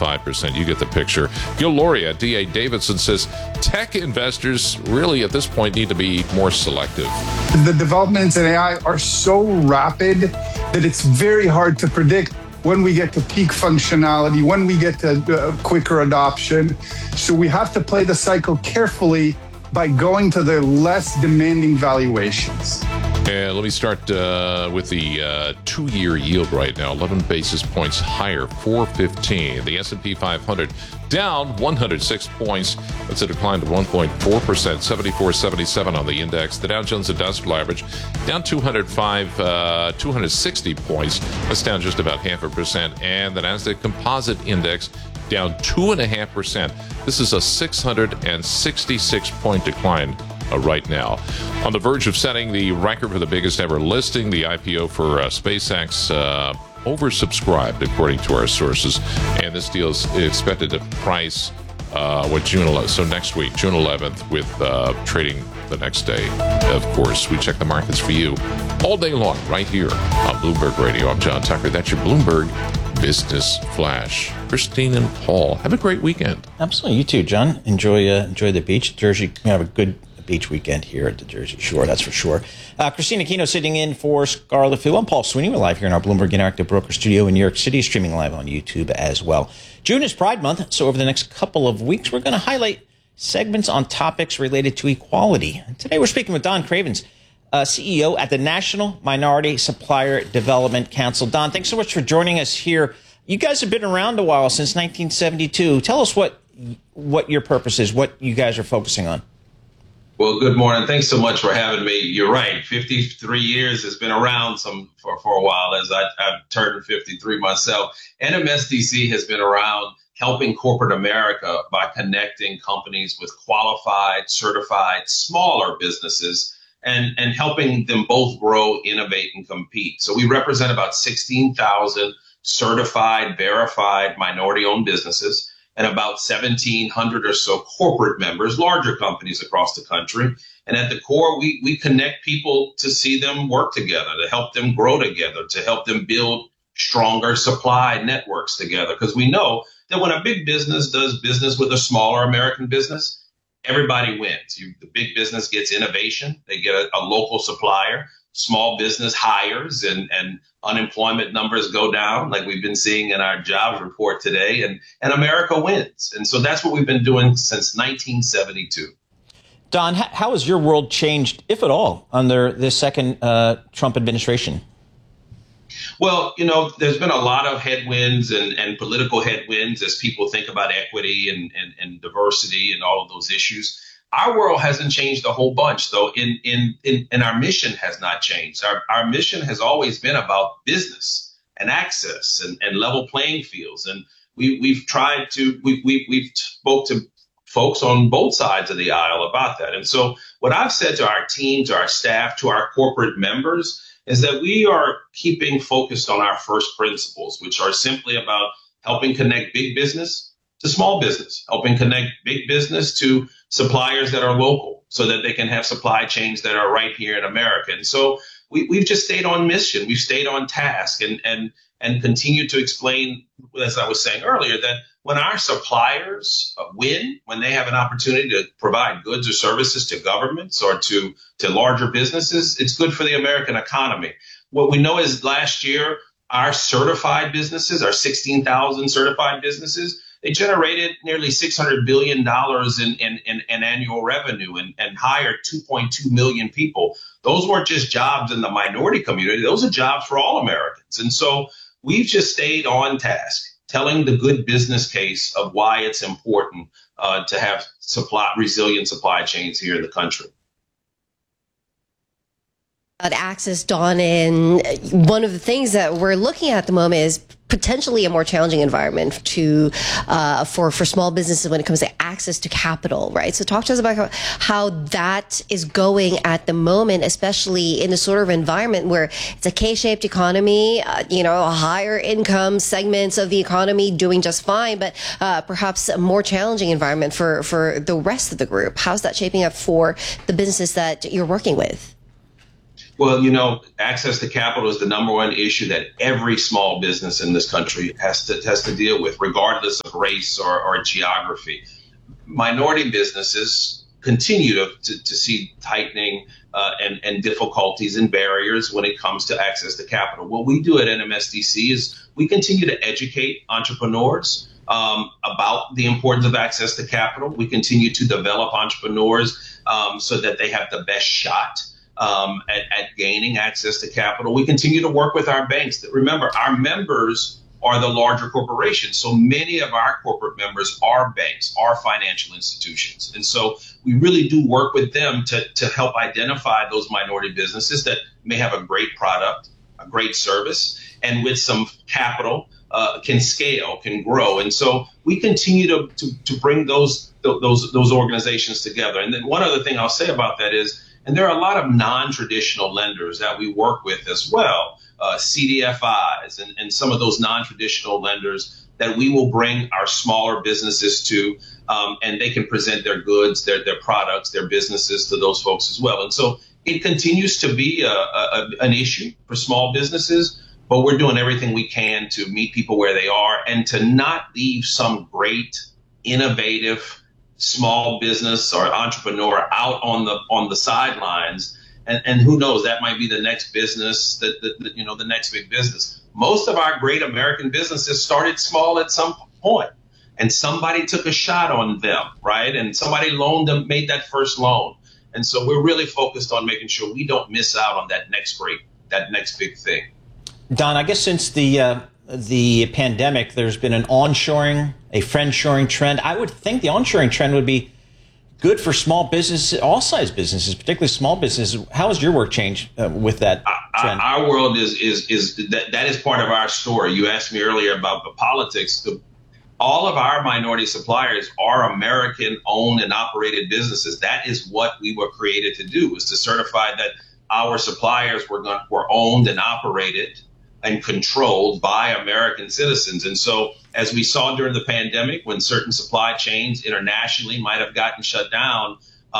5%. You get the picture. Gil Lauria at D.A. Davidson says tech investors really at this point need to be more selective. The developments in AI are so rapid that it's very hard to predict when we get to peak functionality, when we get to quicker adoption. So we have to play the cycle carefully by going to the less demanding valuations. And let me start with the 2-year yield right now, 11 basis points higher, 415. The S&P 500 down 106 points. That's a decline to 1.4%, 74.77 on the index. The Dow Jones Industrial Average down 260 points. That's down just about 0.5%. And the Nasdaq Composite Index down 2.5%. This is a 666-point decline right now. On the verge of setting the record for the biggest ever listing, the IPO for SpaceX oversubscribed, according to our sources. And this deal is expected to price June 11th, so next week, June 11th, with trading the next day. Of course, we check the markets for you all day long right here on Bloomberg Radio. I'm John Tucker. That's your Bloomberg Business Flash. Christine and Paul, have a great weekend. Absolutely. You too, John. Enjoy the beach. Jersey, you have a good beach weekend here at the Jersey Shore, that's for sure. Christina Aquino sitting in for Scarlett Fu. I'm Paul Sweeney. We're live here in our Bloomberg Interactive Broker Studio in New York City, streaming live on YouTube as well. June is Pride Month, so over the next couple of weeks, we're going to highlight segments on topics related to equality. Today, we're speaking with Don Cravens, CEO at the National Minority Supplier Development Council. Don, thanks so much for joining us here. You guys have been around a while, since 1972. Tell us what your purpose is, what you guys are focusing on. Well, good morning. Thanks so much for having me. You're right. 53 years has been around for a while, as I've turned 53 myself. NMSDC has been around helping corporate America by connecting companies with qualified, certified, smaller businesses and helping them both grow, innovate, and compete. So we represent about 16,000 certified, verified, minority-owned businesses, and about 1,700 or so corporate members, larger companies across the country. And at the core, we connect people to see them work together, to help them grow together, to help them build stronger supply networks together. Because we know that when a big business does business with a smaller American business, everybody wins. The big business gets innovation. They get a local supplier. Small business hires and unemployment numbers go down, like we've been seeing in our jobs report today, and America wins. And so that's what we've been doing since 1972. Don, how has your world changed, if at all, under this second Trump administration? Well, there's been a lot of headwinds and political headwinds as people think about equity and diversity and all of those issues. Our world hasn't changed a whole bunch, though, and our mission has not changed. Our mission has always been about business and access and level playing fields. And we've spoke to folks on both sides of the aisle about that. And so what I've said to our team, to our staff, to our corporate members is that we are keeping focused on our first principles, which are simply about helping connect big business to small business, helping connect big business to suppliers that are local so that they can have supply chains that are right here in America. And so we've just stayed on mission. We've stayed on task and continue to explain, as I was saying earlier, that when our suppliers win, when they have an opportunity to provide goods or services to governments or to larger businesses, it's good for the American economy. What we know is last year, our certified businesses, our 16,000 certified businesses, they generated nearly $600 billion in annual revenue and hired 2.2 million people. Those weren't just jobs in the minority community. Those are jobs for all Americans. And so we've just stayed on task, telling the good business case of why it's important to have resilient supply chains here in the country. Access, Don, and one of the things that we're looking at the moment is potentially a more challenging environment for small businesses when it comes to access to capital, right? So talk to us about how that is going at the moment, especially in the sort of environment where it's a K-shaped economy, higher income segments of the economy doing just fine, but perhaps a more challenging environment for the rest of the group. How's that shaping up for the businesses that you're working with? Well, access to capital is the number one issue that every small business in this country has to deal with, regardless of race or geography. Minority businesses continue to see tightening and difficulties and barriers when it comes to access to capital. What we do at NMSDC is we continue to educate entrepreneurs about the importance of access to capital. We continue to develop entrepreneurs so that they have the best shot at gaining access to capital. We continue to work with our banks. Remember, our members are the larger corporations. So many of our corporate members are banks, are financial institutions. And so we really do work with them to help identify those minority businesses that may have a great product, a great service, and with some capital can scale, can grow. And so we continue to bring those organizations together. And then one other thing I'll say about that is, and there are a lot of non-traditional lenders that we work with as well, CDFIs and some of those non-traditional lenders that we will bring our smaller businesses to, and they can present their goods, their products, their businesses to those folks as well. And so it continues to be an issue for small businesses, but we're doing everything we can to meet people where they are and to not leave some great, innovative small business or entrepreneur out on the sidelines. And who knows, that might be the next business, the next big business. Most of our great American businesses started small at some point, and somebody took a shot on them, right? And somebody loaned them, made that first loan. And so we're really focused on making sure we don't miss out on that next big thing. Don, I guess since the pandemic, there's been an onshoring, a friendshoring trend. I would think the onshoring trend would be good for small businesses, all size businesses, particularly small businesses. How has your work changed with that trend? Our world is that is part of our story. You asked me earlier about the politics. All of our minority suppliers are American-owned and operated businesses. That is what we were created to do, was to certify that our suppliers were owned and operated and controlled by American citizens. And so as we saw during the pandemic, when certain supply chains internationally might have gotten shut down,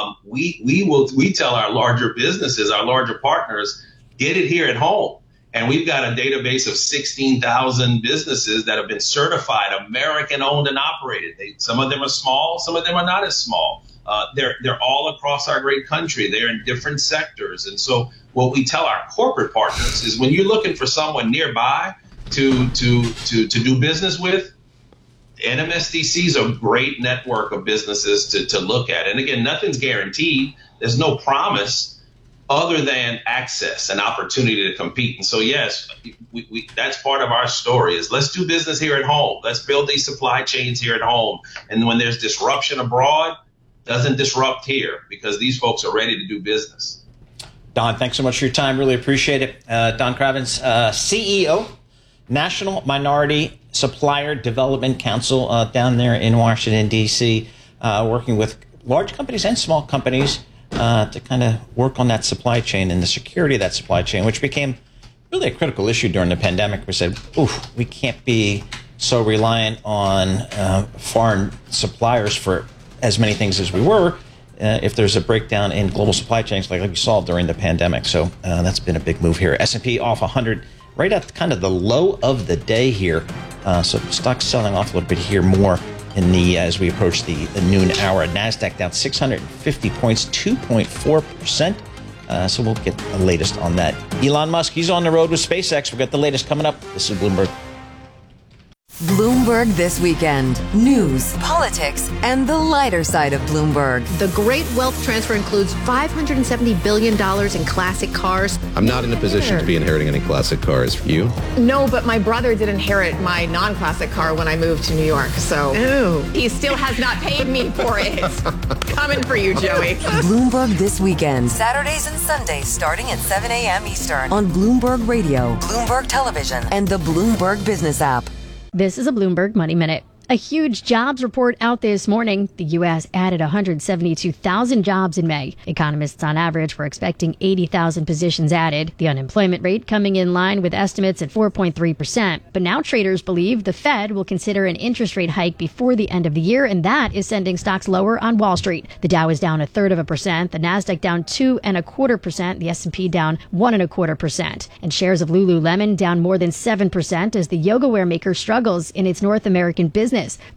we tell our larger businesses, our larger partners, get it here at home. And we've got a database of 16,000 businesses that have been certified American owned and operated. Some of them are small, some of them are not as small. They're all across our great country. They're in different sectors. And so what we tell our corporate partners is, when you're looking for someone nearby to do business with, NMSDC is a great network of businesses to look at. And again, nothing's guaranteed. There's no promise other than access and opportunity to compete. And so, yes, we that's part of our story, is let's do business here at home. Let's build these supply chains here at home. And when there's disruption abroad, doesn't disrupt here, because these folks are ready to do business. Don, thanks so much for your time. Really appreciate it. Don Kravins, CEO, National Minority Supplier Development Council down there in Washington, D.C., working with large companies and small companies to kind of work on that supply chain and the security of that supply chain, which became really a critical issue during the pandemic. We said, we can't be so reliant on foreign suppliers for as many things as we were if there's a breakdown in global supply chains like we saw during the pandemic. So that's been a big move here. S&P off 100, right at kind of the low of the day here. So stocks selling off a little bit here more in the as we approach the noon hour. NASDAQ down 650 points, 2.4%. So we'll get the latest on that. Elon Musk, he's on the road with SpaceX. We've got the latest coming up. This is Bloomberg. Bloomberg This Weekend. News, politics, and the lighter side of Bloomberg. The great wealth transfer includes $570 billion in classic cars. I'm not in a position to be inheriting any classic cars. You? No, but my brother did inherit my non-classic car when I moved to New York, so he still has not paid me for it. Coming for you, Joey. Bloomberg This Weekend. Saturdays and Sundays starting at 7 a.m. Eastern on Bloomberg Radio, Bloomberg Television, and the Bloomberg Business app. This is a Bloomberg Money Minute. A huge jobs report out this morning. The U.S. added 172,000 jobs in May. Economists on average were expecting 80,000 positions added. The unemployment rate coming in line with estimates at 4.3%. But now traders believe the Fed will consider an interest rate hike before the end of the year, and that is sending stocks lower on Wall Street. The Dow is down 0.33%, the Nasdaq down 2.25%, the S&P down 1.25%. And shares of Lululemon down more than 7% as the yoga wear maker struggles in its North American business.